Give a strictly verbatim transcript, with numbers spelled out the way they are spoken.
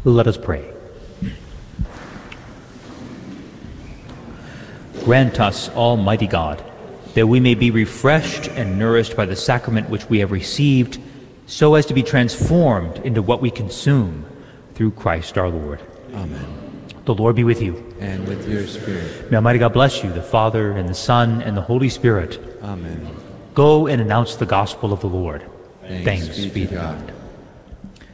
Let us pray. Grant us, Almighty God, that we may be refreshed and nourished by the sacrament which we have received, so as to be transformed into what we consume through Christ our Lord. Amen. The Lord be with you. And with your spirit. May Almighty God bless you, the Father, and the Son, and the Holy Spirit. Amen. Go and announce the gospel of the Lord. Thanks, Thanks be to God.